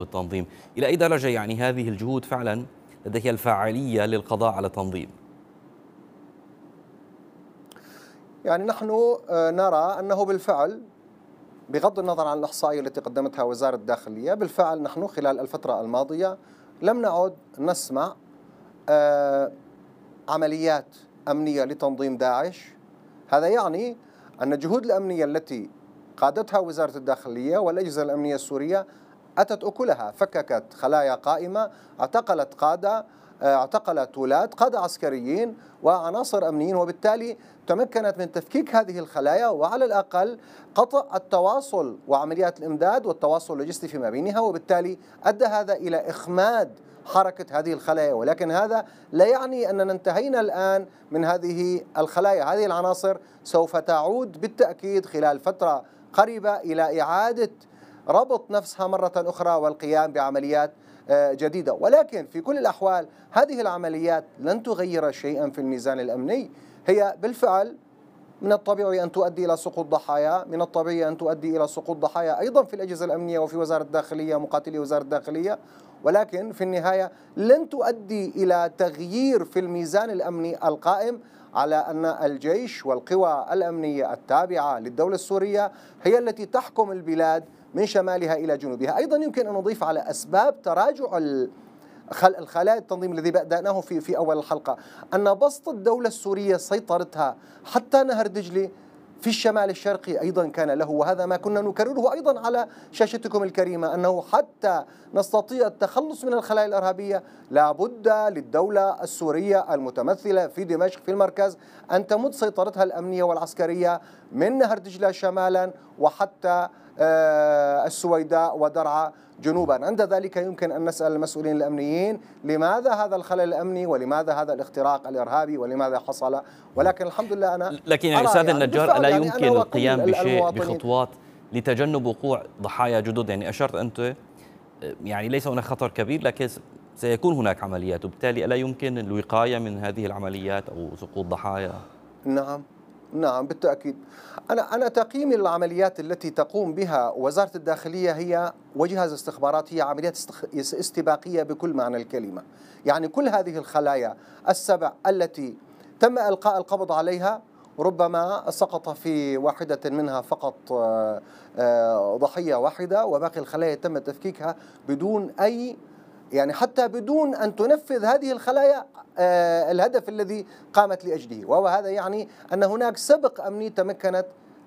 التنظيم. إلى أي درجة يعني هذه الجهود فعلا لديها الفاعلية للقضاء على التنظيم؟ يعني نحن نرى أنه بالفعل، بغض النظر عن الإحصائية التي قدمتها وزارة الداخلية، بالفعل نحن خلال الفترة الماضية لم نعد نسمع عمليات أمنية لتنظيم داعش. هذا يعني أن الجهود الأمنية التي قادتها وزارة الداخلية والأجهزة الأمنية السورية أتت أكلها، فككت خلايا قائمة، اعتقلت قادة، اعتقلت ولاة قادة عسكريين وعناصر أمنيين، وبالتالي تمكنت من تفكيك هذه الخلايا وعلى الأقل قطع التواصل وعمليات الإمداد والتواصل اللوجستي فيما بينها، وبالتالي أدى هذا إلى إخماد حركة هذه الخلايا. ولكن هذا لا يعني أننا انتهينا الآن من هذه الخلايا. هذه العناصر سوف تعود بالتأكيد خلال فترة قريبة إلى إعادة ربط نفسها مرة أخرى والقيام بعمليات جديدة. ولكن في كل الأحوال هذه العمليات لن تغير شيئا في الميزان الأمني. هي بالفعل من الطبيعي أن تؤدي إلى سقوط ضحايا، من الطبيعي أن تؤدي إلى سقوط ضحايا أيضا في الأجهزة الأمنية وفي وزارة الداخلية، مقاتلي وزارة الداخلية، ولكن في النهاية لن تؤدي إلى تغيير في الميزان الأمني القائم على أن الجيش والقوى الأمنية التابعة للدولة السورية هي التي تحكم البلاد من شمالها إلى جنوبها. أيضا يمكن أن نضيف على أسباب تراجع الخلايا التنظيم الذي بدأناه في أول الحلقة أن بسط الدولة السورية سيطرتها حتى نهر دجلة في الشمال الشرقي أيضا كان له، وهذا ما كنا نكرره أيضا على شاشتكم الكريمة، أنه حتى نستطيع التخلص من الخلايا الإرهابية لا بد للدولة السورية المتمثلة في دمشق في المركز أن تمد سيطرتها الأمنية والعسكرية من نهر دجلة شمالا وحتى السويداء ودرعا جنوبا. عند ذلك يمكن أن نسأل المسؤولين الأمنيين لماذا هذا الخلل الأمني ولماذا هذا الاختراق الإرهابي ولماذا حصل. ولكن الحمد لله أنا لكن يعني أستاذ النجار ألا يمكن القيام بشيء المواطنين بخطوات لتجنب وقوع ضحايا جدد؟ يعني أشرت أنت يعني ليس هناك خطر كبير لكن سيكون هناك عمليات، وبالتالي ألا يمكن الوقاية من هذه العمليات أو سقوط ضحايا؟ نعم بالتأكيد. أنا تقييم العمليات التي تقوم بها وزارة الداخلية هي وجهاز استخبارات هي عمليات استباقية بكل معنى الكلمة. يعني كل هذه الخلايا السبع التي تم إلقاء القبض عليها ربما سقط في واحدة منها فقط ضحية واحدة، وباقي الخلايا تم تفكيكها بدون أي يعني حتى بدون أن تنفذ هذه الخلايا الهدف الذي قامت لأجله، وهو هذا يعني أن هناك سبق أمني تمكنت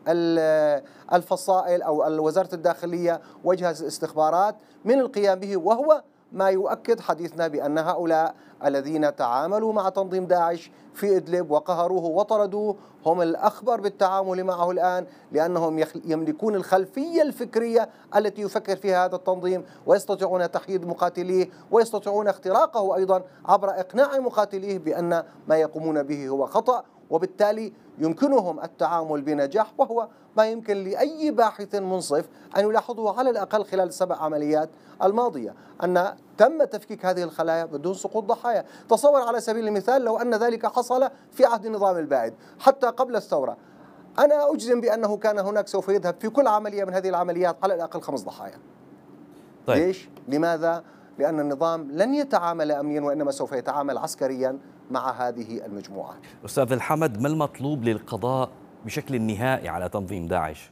الفصائل أو وزارة الداخلية وجهاز الاستخبارات من القيام به، وهو ما يؤكد حديثنا بأن هؤلاء الذين تعاملوا مع تنظيم داعش في إدلب وقهروه وطردوه هم الأخبر بالتعامل معه الآن، لأنهم يملكون الخلفية الفكرية التي يفكر فيها هذا التنظيم، ويستطيعون تحييد مقاتليه ويستطيعون اختراقه أيضا عبر إقناع مقاتليه بأن ما يقومون به هو خطأ، وبالتالي يمكنهم التعامل بنجاح، وهو ما يمكن لأي باحث منصف أن يلاحظه على الأقل خلال ال7 عمليات الماضية، أن تم تفكيك هذه الخلايا بدون سقوط ضحايا. تصور على سبيل المثال لو أن ذلك حصل في عهد النظام البائد حتى قبل الثورة، أنا أجزم بأنه كان هناك سوف يذهب في كل عملية من هذه العمليات على الأقل 5 ضحايا. طيب. ليش؟ لماذا؟ لأن النظام لن يتعامل أمنيا وإنما سوف يتعامل عسكريا مع هذه المجموعات. أستاذ الحمد، ما المطلوب للقضاء بشكل نهائي على تنظيم داعش؟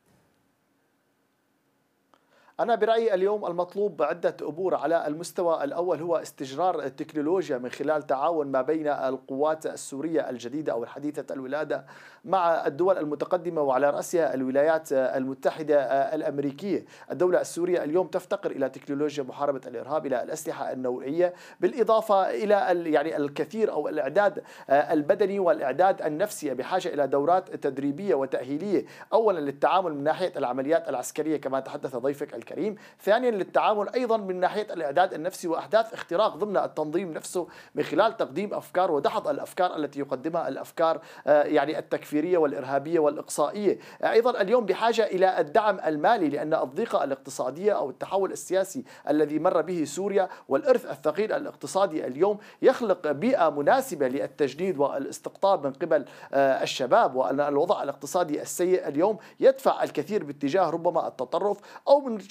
أنا برأيي اليوم المطلوب عدة أمور. على المستوى الأول هو استجرار التكنولوجيا من خلال تعاون ما بين القوات السورية الجديدة أو الحديثة الولادة مع الدول المتقدمة وعلى رأسها الولايات المتحدة الأمريكية. الدولة السورية اليوم تفتقر إلى تكنولوجيا محاربة الإرهاب، إلى الأسلحة النوعية، بالإضافة إلى يعني الكثير أو الإعداد البدني والإعداد النفسي، بحاجة إلى دورات تدريبية وتأهيلية، أولا للتعامل من ناحية العمليات العسكرية كما تحدث ضيفك الكريم، ثانيا للتعامل أيضا من ناحية الإعداد النفسي وأحداث اختراق ضمن التنظيم نفسه من خلال تقديم أفكار ودحض الأفكار التي يقدمها الأفكار يعني التكفيرية والإرهابية والإقصائية. أيضا اليوم بحاجة إلى الدعم المالي، لأن الضيقة الاقتصادية أو التحول السياسي الذي مر به سوريا والإرث الثقيل الاقتصادي اليوم يخلق بيئة مناسبة للتجديد والاستقطاب من قبل الشباب، وأن الوضع الاقتصادي السيء اليوم يدفع الكثير باتجاه ربما التطرف أو من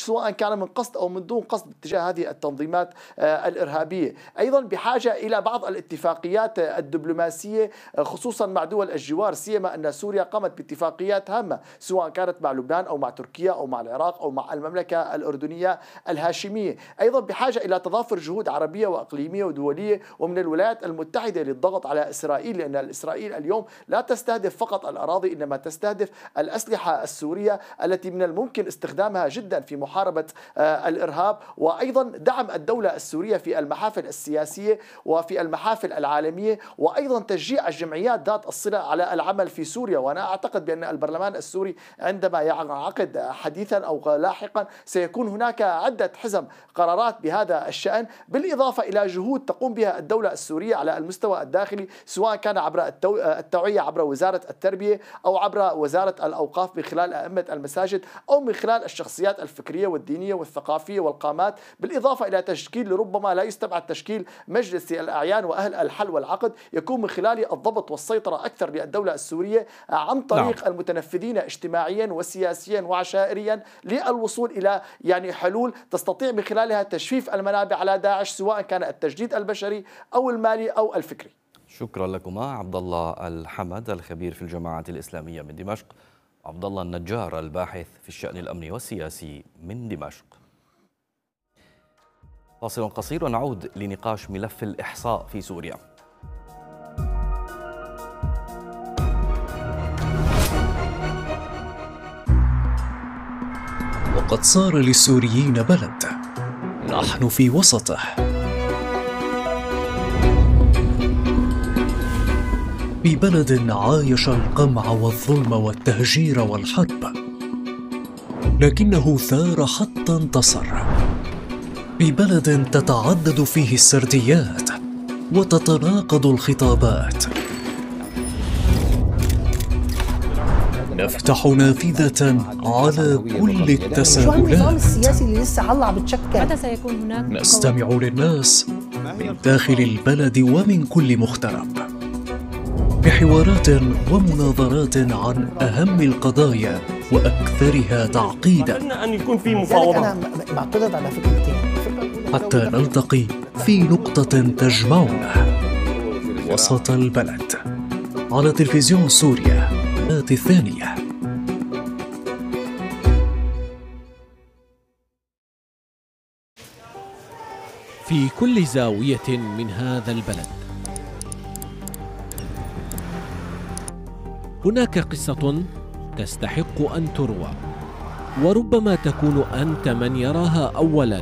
سواء كان من قصد أو من دون قصد اتجاه هذه التنظيمات الإرهابية. أيضا بحاجة إلى بعض الاتفاقيات الدبلوماسية خصوصا مع دول الجوار، سيما أن سوريا قامت باتفاقيات هامة سواء كانت مع لبنان أو مع تركيا أو مع العراق أو مع المملكة الأردنية الهاشمية. أيضا بحاجة إلى تضافر جهود عربية وإقليمية ودولية ومن الولايات المتحدة للضغط على إسرائيل، لأن إسرائيل اليوم لا تستهدف فقط الأراضي إنما تستهدف الأسلحة السورية التي من الممكن استخدامها جدا في محاربة الإرهاب، وأيضا دعم الدولة السورية في المحافل السياسية وفي المحافل العالمية، وأيضا تشجيع الجمعيات ذات الصلة على العمل في سوريا. وأنا أعتقد بأن البرلمان السوري عندما يعقد حديثا أو لاحقا سيكون هناك عدة حزم قرارات بهذا الشأن، بالإضافة إلى جهود تقوم بها الدولة السورية على المستوى الداخلي، سواء كان عبر التوعية عبر وزارة التربية أو عبر وزارة الأوقاف من خلال أئمة المساجد أو من خلال الشخصيات الفكرية والدينية والثقافية والقامات، بالإضافة إلى تشكيل ربما لا يستبعد تشكيل مجلس الأعيان وأهل الحل والعقد يكون من خلال الضبط والسيطرة أكثر للدولة السورية عن طريق المتنفذين اجتماعيا وسياسيا وعشائريا للوصول إلى حلول تستطيع من خلالها تجفيف المنابع على داعش، سواء كان التجديد البشري أو المالي أو الفكري. شكرا لكما عبد الله الحمد الخبير في الجماعة الإسلامية من دمشق، عبد الله النجار الباحث في الشأن الأمني والسياسي من دمشق. فاصل قصير ونعود لنقاش ملف الإحصاء في سوريا. وقد صار للسوريين بلد نحن في وسطه، ببلد عايش القمع والظلم والتهجير والحرب لكنه ثار حتى انتصر، ببلد تتعدد فيه السرديات وتتناقض الخطابات. نفتح نافذة على كل التساؤلات. النظام السياسي اللي لسه هلا عم بتشكل، متى سيكون هناك؟ نستمع للناس من داخل البلد ومن كل مغترب، بحوارات ومناظرات عن أهم القضايا وأكثرها تعقيدا. أن يكون في مفاوضة. أنا معترض على فكرتين، حتى نلتقي في نقطة تجمعنا وسط البلد. على تلفزيون سوريا الثانية. في كل زاوية من هذا البلد هناك قصة تستحق أن تروى، وربما تكون أنت من يراها أولاً.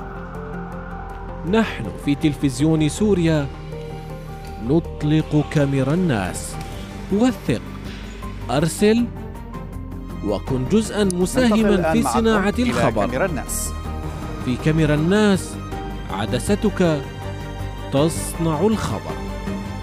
نحن في تلفزيون سوريا نطلق كاميرا الناس. وثق، أرسل، وكن جزءاً مساهماً في صناعة الخبر. في كاميرا الناس عدستك تصنع الخبر.